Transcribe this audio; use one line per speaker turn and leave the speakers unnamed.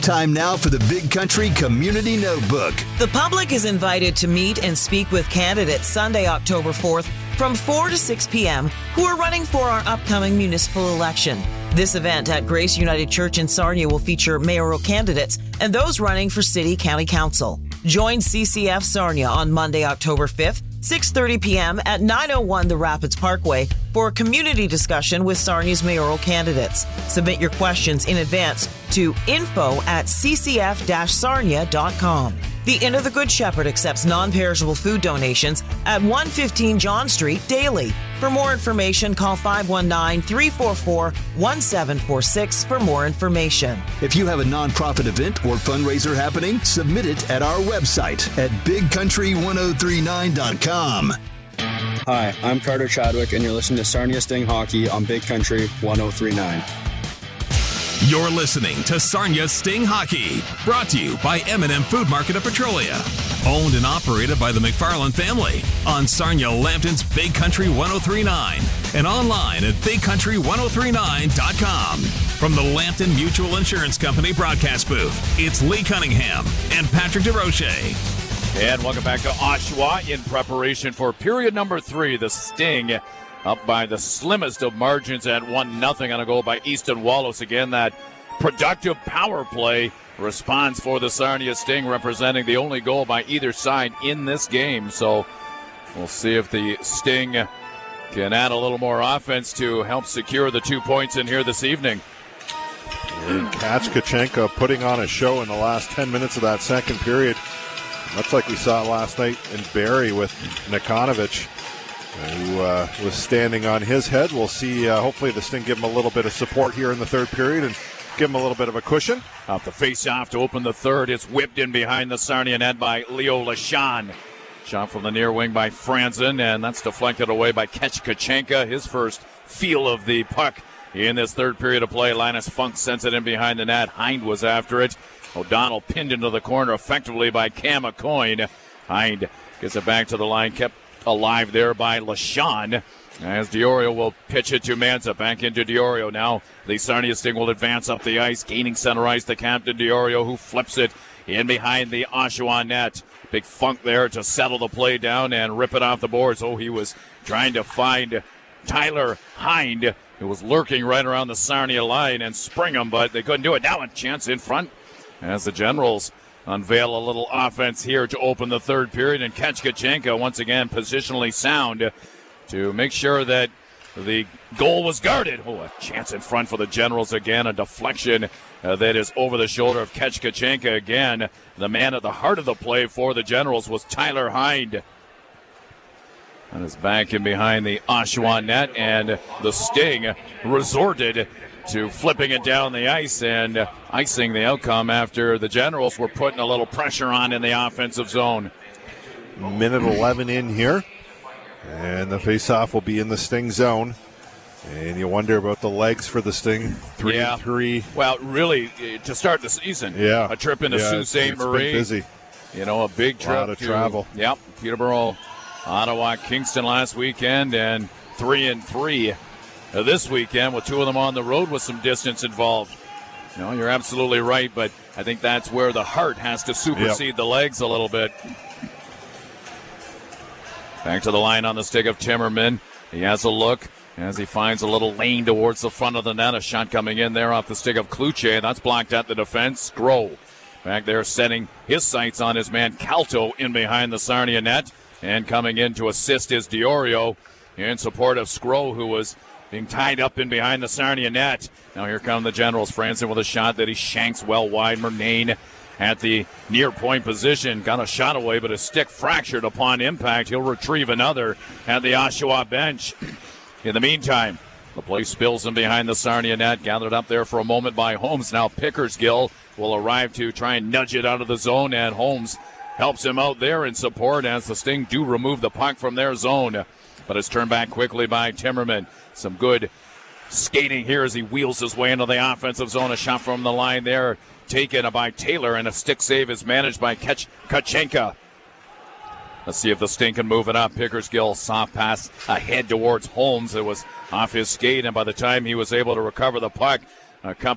Time now for the Big Country Community Notebook.
The public is invited to meet and speak with candidates Sunday, October 4th from 4 to 6 p.m. who are running for our upcoming municipal election. This event at Grace United Church in Sarnia will feature mayoral candidates and those running for City County Council. Join CCF Sarnia on Monday, October 5th, 6:30 p.m. at 901 The Rapids Parkway for a community discussion with Sarnia's mayoral candidates. Submit your questions in advance to info@ccf-sarnia.com. The Inn of the Good Shepherd accepts non-perishable food donations at 115 John Street daily. For more information, call 519-344-1746 for more information.
If you have a nonprofit event or fundraiser happening, submit it at our website at bigcountry1039.com.
Hi, I'm Carter Chadwick, and you're listening to Sarnia Sting Hockey on Big Country 1039.
You're listening to Sarnia Sting Hockey, brought to you by M&M Food Market of Petrolia. Owned and operated by the McFarland family on Sarnia Lambton's Big Country 1039 and online at bigcountry1039.com. From the Lambton Mutual Insurance Company broadcast booth, it's Lee Cunningham and Patrick DeRoche.
And welcome back to Oshawa in preparation for period number 3. The Sting up by the slimmest of margins at 1-0 on a goal by Easton Wallace. Again, that productive power play response for the Sarnia Sting, representing the only goal by either side in this game. So we'll see if the Sting can add a little more offense to help secure the 2 points in here this evening.
And Kachkachenko putting on a show in the last 10 minutes of that second period. Much like we saw last night in Barrie with Nikonovic, who was standing on his head. We'll see, hopefully the Sting give him a little bit of support here in the third period and give him a little bit of a cushion.
Off the face-off to open the third. It's whipped in behind the Sarnia net by Leo Lachon. Shot from the near wing by Franzen, and that's deflected away by Kachkachenko. His first feel of the puck in this third period of play. Linus Funk sends it in behind the net. Hind was after it. O'Donnell pinned into the corner effectively by Cam McCoy. Hind gets it back to the line, kept alive there by Lachon, as Diorio will pitch it to Manza. Back into Diorio. Now the Sarnia Sting will advance up the ice, gaining center ice. The captain Diorio, who flips it in behind the Oshawa net. Big Funk there to settle the play down and rip it off the boards. Oh, he was trying to find Tyler Hind, who was lurking right around the Sarnia line, and spring him, but they couldn't do it. Now a chance in front as the Generals unveil a little offense here to open the third period. And Kachkachenko once again positionally sound to make sure that the goal was guarded. Oh, a chance in front for the Generals again. A deflection that is over the shoulder of Kachkachenko again. The man at the heart of the play for the Generals was Tyler Hind. And is back in behind the Oshawa net, and the Sting resorted to flipping it down the ice and icing the outcome after the Generals were putting a little pressure on in the offensive zone.
Minute 11 in here, and the faceoff will be in the Sting zone. And you wonder about the legs for the Sting. 3-3.
Well, really, to start the season.
Yeah.
A trip into Sault Ste. Marie.
It's been busy.
You know, a big trip.
A lot of travel.
Yep. Peterborough, Ottawa, Kingston last weekend, and 3-3 this weekend, with two of them on the road with some distance involved. No, you're absolutely right, but I think that's where the heart has to supersede the legs a little bit. Back to the line on the stick of Timmerman. He has a look as he finds a little lane towards the front of the net. A shot coming in there off the stick of Kluche. That's blocked at the defense. Groh back there setting his sights on his man Calto in behind the Sarnia net. And coming in to assist is Diorio in support of Skro, who was being tied up in behind the Sarnia net. Now here come the Generals. Franzen with a shot that he shanks well wide. Murnane at the near point position. Got a shot away, but his stick fractured upon impact. He'll retrieve another at the Oshawa bench. In the meantime, the play spills in behind the Sarnia net. Gathered up there for a moment by Holmes. Now Pickersgill will arrive to try and nudge it out of the zone, and Holmes helps him out there in support as the Sting do remove the puck from their zone. But it's turned back quickly by Timmerman. Some good skating here as he wheels his way into the offensive zone. A shot from the line there taken by Taylor, and a stick save is managed by Kachenka. Let's see if the Sting can move it up. Pickersgill, soft pass ahead towards Holmes. It was off his skate, and by the time he was able to recover the puck,